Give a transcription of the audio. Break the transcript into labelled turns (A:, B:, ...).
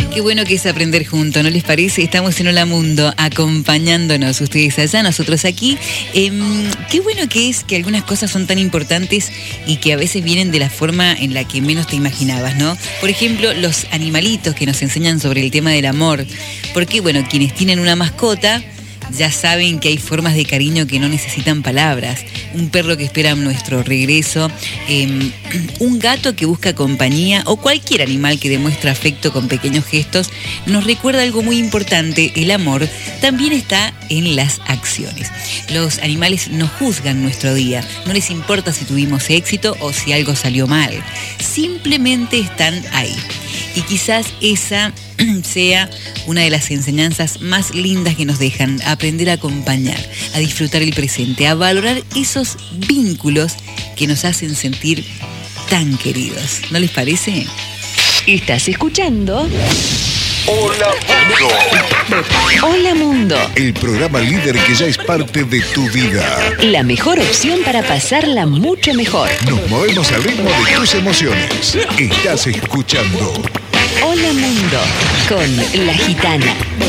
A: Qué bueno que es aprender juntos, ¿no les parece? Estamos en Hola Mundo, acompañándonos ustedes allá, nosotros aquí. Qué bueno que es que algunas cosas son tan importantes y que a veces vienen de la forma en la que menos te imaginabas, ¿no? Por ejemplo, los animalitos que nos enseñan sobre el tema del amor. Porque, bueno, quienes tienen una mascota ya saben que hay formas de cariño que no necesitan palabras. Un perro que espera nuestro regreso, un gato que busca compañía o cualquier animal que demuestra afecto con pequeños gestos nos recuerda algo muy importante: el amor también está en las acciones. Los animales no juzgan nuestro día, no les importa si tuvimos éxito o si algo salió mal, simplemente están ahí. Y quizás esa sea una de las enseñanzas más lindas que nos dejan: aprender a acompañar, a disfrutar el presente, a valorar esos vínculos que nos hacen sentir tan queridos. ¿No les parece?
B: Estás escuchando
C: Hola Mundo.
B: Hola Mundo,
C: El programa líder que ya es parte de tu vida.
B: la mejor opción para pasarla mucho mejor.
C: Nos movemos al ritmo de tus emociones. Estás escuchando
B: Hola Mundo con La Gitana.